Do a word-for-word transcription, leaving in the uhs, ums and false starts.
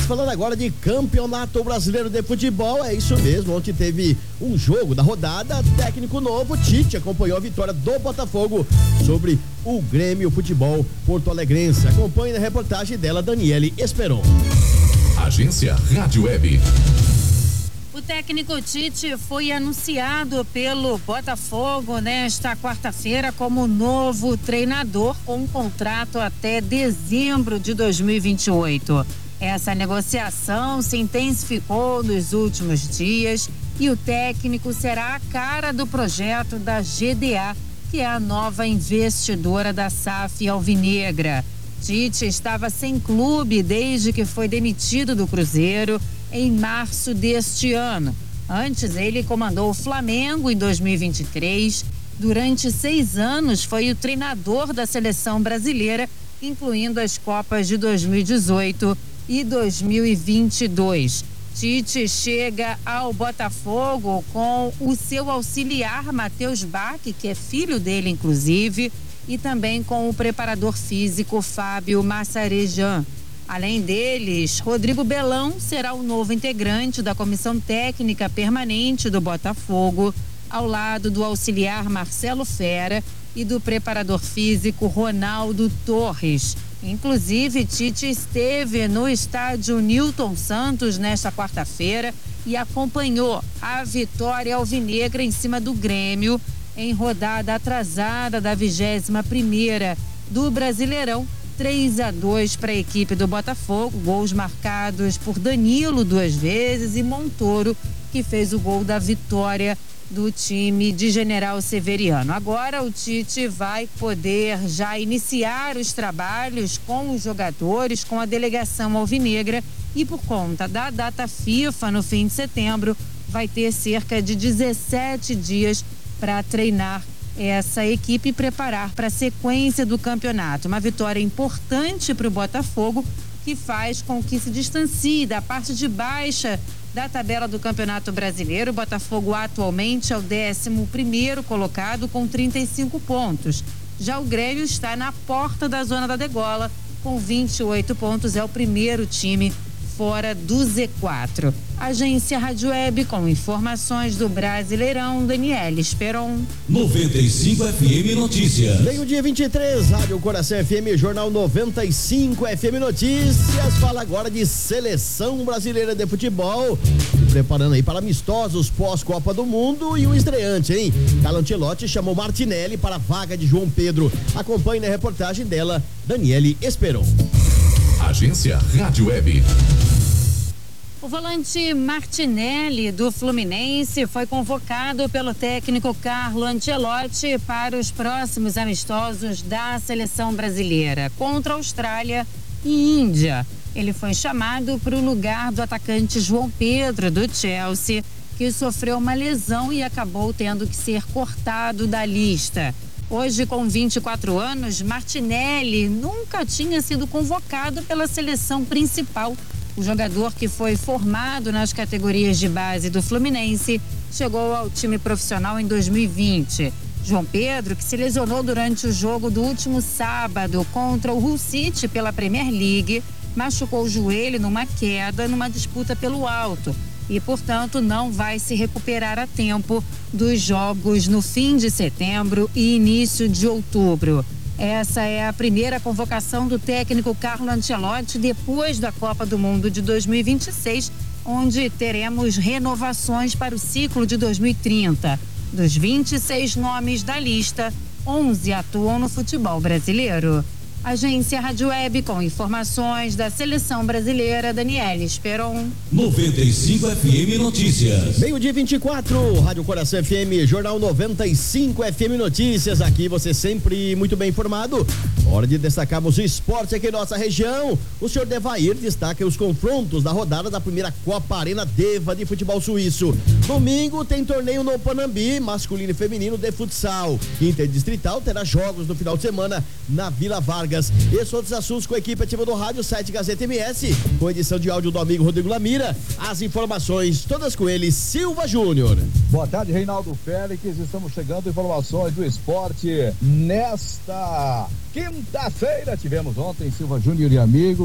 falando agora de Campeonato Brasileiro de Futebol, é isso mesmo, ontem teve um jogo da rodada, técnico novo, Tite acompanhou a vitória do Botafogo sobre o Grêmio Futebol Porto Alegrense. Acompanhe na reportagem dela, Daniele Esperon. Agência Rádio Web. O técnico Tite foi anunciado pelo Botafogo nesta quarta-feira como novo treinador com um contrato até dezembro de dois mil e vinte e oito. Essa negociação se intensificou nos últimos dias e o técnico será a cara do projeto da G D A, que é a nova investidora da S A F alvinegra. Tite estava sem clube desde que foi demitido do Cruzeiro em março deste ano. Antes, ele comandou o Flamengo em dois mil e vinte e três. Durante seis anos, foi o treinador da seleção brasileira, incluindo as Copas de dois mil e dezoito e dois mil e vinte e dois. Tite chega ao Botafogo com o seu auxiliar, Matheus Bach, que é filho dele, inclusive, e também com o preparador físico, Fábio Massarejan. Além deles, Rodrigo Belão será o novo integrante da comissão técnica permanente do Botafogo, ao lado do auxiliar Marcelo Fera e do preparador físico Ronaldo Torres. Inclusive, Tite esteve no estádio Newton Santos nesta quarta-feira e acompanhou a vitória alvinegra em cima do Grêmio em rodada atrasada da vigésima primeira do Brasileirão. três a dois para a equipe do Botafogo, gols marcados por Danilo duas vezes e Montoro, que fez o gol da vitória do time de General Severiano. Agora o Tite vai poder já iniciar os trabalhos com os jogadores, com a delegação alvinegra, e por conta da data FIFA no fim de setembro, vai ter cerca de dezessete dias para treinar essa equipe e preparar para a sequência do campeonato. Uma vitória importante para o Botafogo, que faz com que se distancie da parte de baixa da tabela do Campeonato Brasileiro. O Botafogo atualmente é o décimo primeiro colocado com trinta e cinco pontos. Já o Grêmio está na porta da zona da degola com vinte e oito pontos, é o primeiro time fora do Z quatro. Agência Rádio Web com informações do Brasileirão, Daniele Esperon. noventa e cinco F M Notícias. Meio-dia vinte e três, Rádio Coração F M, Jornal noventa e cinco F M Notícias. Fala agora de Seleção Brasileira de Futebol, se preparando aí para amistosos pós-Copa do Mundo e o estreante, hein? Carlo Ancelotti chamou Martinelli para a vaga de João Pedro. Acompanhe na reportagem dela, Daniele Esperon. Agência Rádio Web. O volante Martinelli, do Fluminense, foi convocado pelo técnico Carlo Ancelotti para os próximos amistosos da seleção brasileira contra a Austrália e Índia. Ele foi chamado para o lugar do atacante João Pedro, do Chelsea, que sofreu uma lesão e acabou tendo que ser cortado da lista. Hoje, com vinte e quatro anos, Martinelli nunca tinha sido convocado pela seleção principal. O jogador, que foi formado nas categorias de base do Fluminense, chegou ao time profissional em dois mil e vinte. João Pedro, que se lesionou durante o jogo do último sábado contra o Hull City pela Premier League, machucou o joelho numa queda numa disputa pelo alto e, portanto, não vai se recuperar a tempo dos jogos no fim de setembro e início de outubro. Essa é a primeira convocação do técnico Carlo Ancelotti depois da Copa do Mundo de dois mil e vinte e seis, onde teremos renovações para o ciclo de dois mil e trinta. Dos vinte e seis nomes da lista, onze atuam no futebol brasileiro. Agência Rádio Web com informações da seleção brasileira, Daniele Esperon. noventa e cinco F M Notícias. Meio-dia vinte e quatro, Rádio Coração F M, Jornal noventa e cinco F M Notícias. Aqui você sempre muito bem informado. Hora de destacarmos o esporte aqui em nossa região. O senhor Devair destaca os confrontos da rodada da primeira Copa Arena Deva de futebol suíço. Domingo tem torneio no Panambi, masculino e feminino de futsal. Interdistrital terá jogos no final de semana na Vila Vargas. Esses outros assuntos com a equipe ativa do rádio, site Gazeta M S, com edição de áudio do amigo Rodrigo Lamira. As informações todas com ele, Silva Júnior. Boa tarde, Reinaldo Félix. Estamos chegando informações do esporte nesta quinta-feira. Tivemos ontem Silva Júnior e amigo.